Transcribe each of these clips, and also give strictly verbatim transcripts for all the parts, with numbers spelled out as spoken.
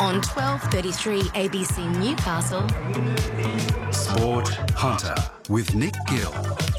on twelve thirty-three A B C Newcastle. Sport Hunter with Nick Gill.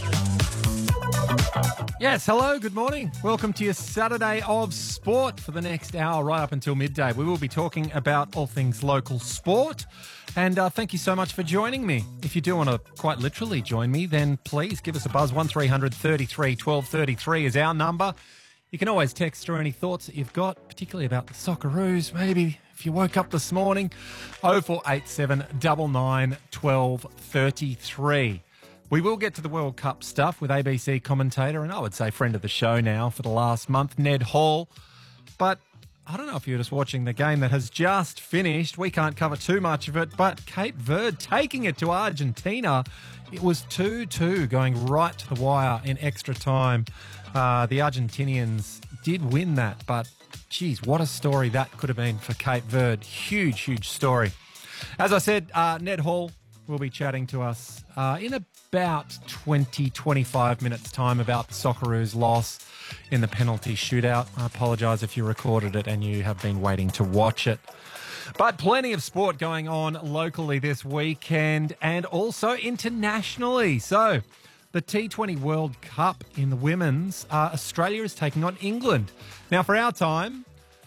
Yes, hello, good morning. Welcome to your Saturday of Sport for the next hour right up until midday. We will be talking about all things local sport. And uh, thank you so much for joining me. If you do want to quite literally join me, then please give us a buzz. one three hundred thirty-three twelve thirty-three is our number. You can always text through any thoughts that you've got, particularly about the Socceroos, maybe if you woke up this morning. oh four eight seven, nine nine, one two three three. We will get to the World Cup stuff with A B C commentator and I would say friend of the show now for the last month, Ned Hall. But I don't know if you're just watching the game that has just finished. We can't cover too much of it, but Cape Verde taking it to Argentina. It was two two going right to the wire in extra time. Uh, the Argentinians did win that, but geez, what a story that could have been for Cape Verde. Huge, huge story. As I said, uh, Ned Hall will be chatting to us uh, in about twenty, twenty-five minutes' time about the Socceroos' loss in the penalty shootout. I apologise if you recorded it and you have been waiting to watch it. But plenty of sport going on locally this weekend and also internationally. So the T twenty World Cup in the women's, uh, Australia is taking on England. Now, for our time,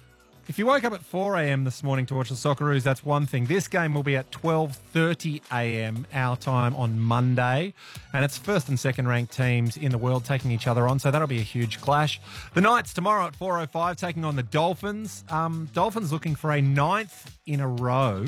if you woke up at four a.m. this morning to watch the Socceroos, that's one thing. This game will be at twelve thirty a.m. our time on Monday. And it's first and second ranked teams in the world taking each other on, so that'll be a huge clash. The Knights tomorrow at four oh five taking on the Dolphins. Um, Dolphins looking for a ninth in a row,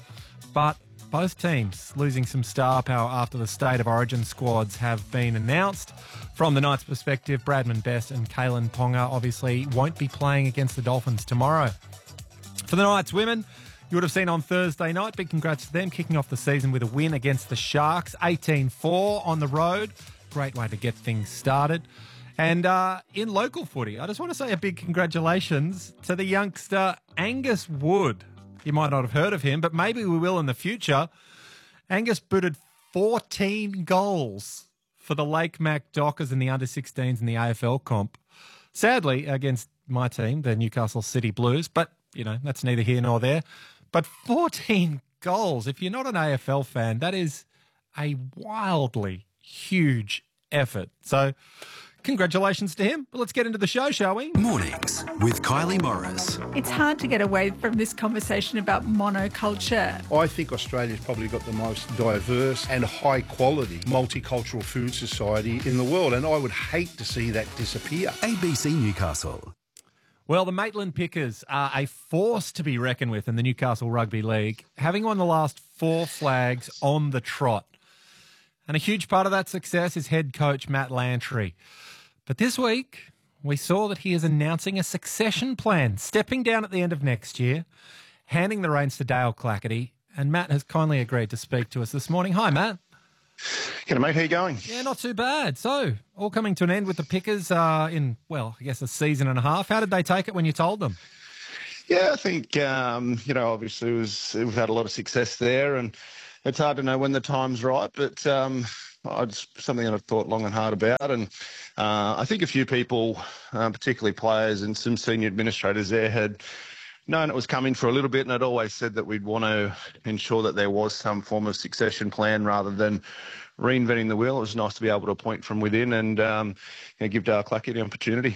but both teams losing some star power after the State of Origin squads have been announced. From the Knights' perspective, Bradman Best and Kalen Ponga obviously won't be playing against the Dolphins tomorrow. For the Knights women, you would have seen on Thursday night, big congrats to them, kicking off the season with a win against the Sharks, eighteen four on the road. Great way to get things started. And uh, in local footy, I just want to say a big congratulations to the youngster Angus Wood. You might not have heard of him, but maybe we will in the future. Angus booted fourteen goals for the Lake Mac Dockers in the under sixteens in the A F L comp. Sadly, against my team, the Newcastle City Blues, but, you know, that's neither here nor there. But fourteen goals, if you're not an A F L fan, that is a wildly huge effort. So congratulations to him. But let's get into the show, shall we? Mornings with Kylie Morris. It's hard to get away from this conversation about monoculture. I think Australia's probably got the most diverse and high-quality multicultural food society in the world, and I would hate to see that disappear. A B C Newcastle. Well, the Maitland Pickers are a force to be reckoned with in the Newcastle Rugby League, having won the last four flags on the trot. And a huge part of that success is head coach Matt Lantry. But this week, we saw that he is announcing a succession plan, stepping down at the end of next year, handing the reins to Dale Clackety, and Matt has kindly agreed to speak to us this morning. Hi, Matt. G'day, mate. How you going? Yeah, not too bad. So, all coming to an end with the Pickers uh, in, well, I guess a season and a half. How did they take it when you told them? Yeah, I think, um, you know, obviously it was, we've had a lot of success there, and it's hard to know when the time's right, but um, it's something that I've thought long and hard about. And uh, I think a few people, uh, particularly players and some senior administrators there, had known it was coming for a little bit, and I'd always said that we'd want to ensure that there was some form of succession plan rather than reinventing the wheel. It was nice to be able to appoint from within and um, you know, give Dale Clackety the opportunity.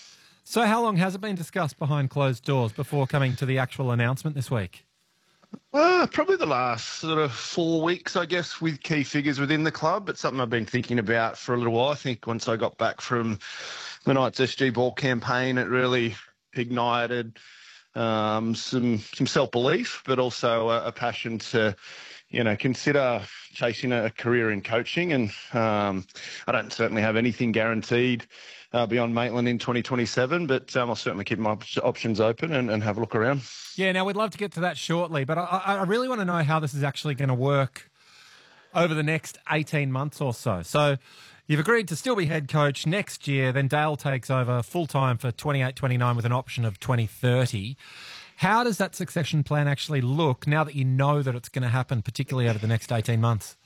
So how long has it been discussed behind closed doors before coming to the actual announcement this week? Uh, probably the last sort of four weeks, I guess, with key figures within the club. It's something I've been thinking about for a little while. I think once I got back from the Knights S G Ball campaign, it really ignited um, some some self-belief, but also a, a passion to, you know, consider chasing a career in coaching. And um, I don't certainly have anything guaranteed uh, beyond Maitland in twenty twenty-seven, but um, I'll certainly keep my op- options open and, and have a look around. Yeah, now we'd love to get to that shortly, but I, I really want to know how this is actually going to work over the next eighteen months or so. So you've agreed to still be head coach next year, then Dale takes over full-time for twenty-eight twenty-nine with an option of twenty thirty. How does that succession plan actually look now that you know that it's going to happen, particularly over the next eighteen months?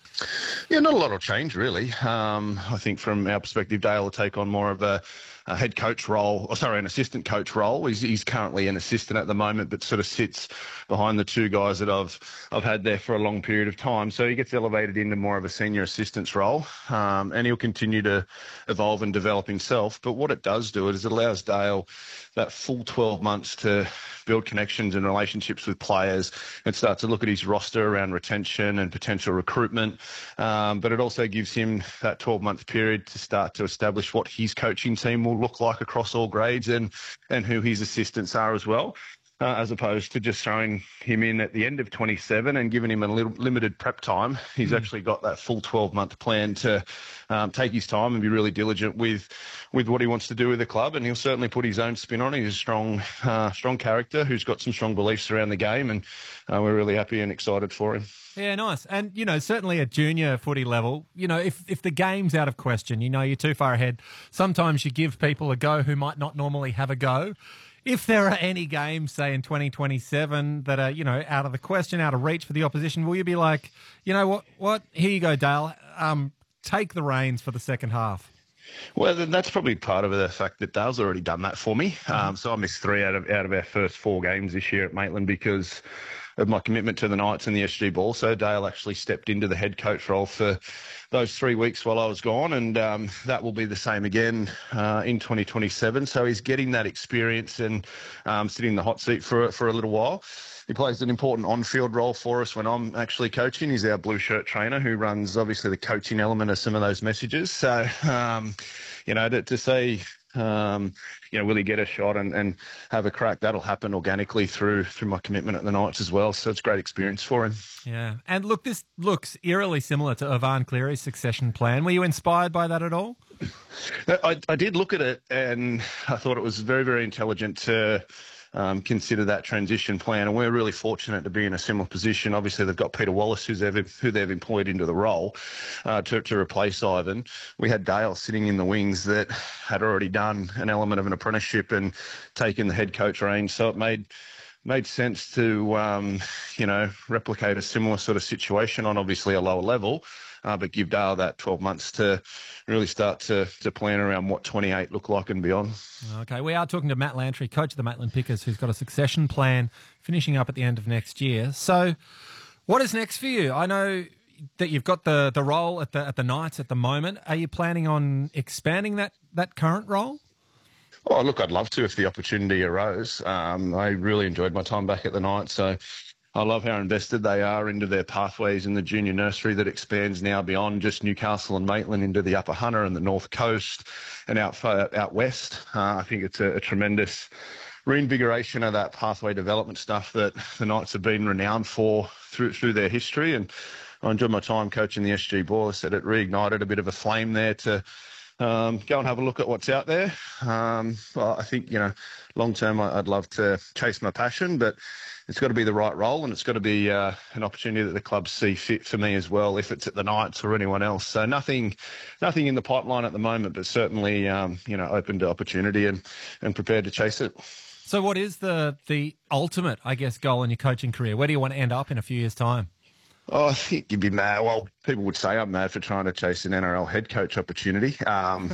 Yeah, not a lot will change, really. Um, I think from our perspective, Dale will take on more of a, a head coach role, or sorry, an assistant coach role. He's, he's currently an assistant at the moment, but sort of sits behind the two guys that I've I've had there for a long period of time. So he gets elevated into more of a senior assistant's role, um, and he'll continue to evolve and develop himself. But what it does do is it allows Dale that full twelve months to build connections and relationships with players and start to look at his roster around retention and potential recruitment. Um, but it also gives him that twelve-month period to start to establish what his coaching team will look like across all grades and, and who his assistants are as well. Uh, as opposed to just throwing him in at the end of twenty-seven and giving him a little limited prep time. He's mm. actually got that full twelve-month plan to um, take his time and be really diligent with with what he wants to do with the club, and he'll certainly put his own spin on it. He's a strong, uh, strong character who's got some strong beliefs around the game, and uh, we're really happy and excited for him. Yeah, nice. And, you know, certainly at junior footy level, you know, if, if the game's out of question, you know, you're too far ahead, sometimes you give people a go who might not normally have a go. If there are any games, say, in twenty twenty-seven that are, you know, out of the question, out of reach for the opposition, will you be like, you know what, what? Here you go, Dale. Um, take the reins for the second half? Well, then that's probably part of the fact that Dale's already done that for me. Um, so I missed three out of out of our first four games this year at Maitland because of my commitment to the Knights and the S G Ball. So Dale actually stepped into the head coach role for those three weeks while I was gone, and um, that will be the same again uh, in twenty twenty-seven. So he's getting that experience and um, sitting in the hot seat for for a little while. He plays an important on-field role for us when I'm actually coaching. He's our blue shirt trainer who runs, obviously, the coaching element of some of those messages. So, um, you know, to, to say, um, you know, will he get a shot and, and have a crack? That'll happen organically through through my commitment at the Knights as well. So it's a great experience for him. Yeah. And look, this looks eerily similar to Ivan Cleary's succession plan. Were you inspired by that at all? I, I did look at it and I thought it was very, very intelligent to Um, consider that transition plan, and we're really fortunate to be in a similar position. Obviously, they've got Peter Wallace, who's they've, who they've employed into the role uh, to, to replace Ivan. We had Dale sitting in the wings that had already done an element of an apprenticeship and taken the head coach reins, so it made made sense to um, you know replicate a similar sort of situation on obviously a lower level. Uh, but give Dale that twelve months to really start to, to plan around what twenty-eight look like and beyond. Okay, we are talking to Matt Lantry, coach of the Maitland Pickers, who's got a succession plan finishing up at the end of next year. So what is next for you? I know that you've got the, the role at the at the Knights at the moment. Are you planning on expanding that, that current role? Oh, look, I'd love to if the opportunity arose. Um, I really enjoyed my time back at the Knights, so I love how invested they are into their pathways in the junior nursery that expands now beyond just Newcastle and Maitland into the Upper Hunter and the North Coast and out far, out west. Uh, I think it's a, a tremendous reinvigoration of that pathway development stuff that the Knights have been renowned for through through their history. And I enjoyed my time coaching the S G Ball. I said it reignited a bit of a flame there to Um, go and have a look at what's out there. Um, well, I think, you know, long term, I'd love to chase my passion, but it's got to be the right role and it's got to be uh, an opportunity that the clubs see fit for me as well, if it's at the Knights or anyone else. So nothing, nothing in the pipeline at the moment, but certainly, um, you know, open to opportunity and, and prepared to chase it. So what is the the ultimate, I guess, goal in your coaching career? Where do you want to end up in a few years' time? Oh, I think you'd be mad. Well, people would say I'm mad for trying to chase an N R L head coach opportunity. Um,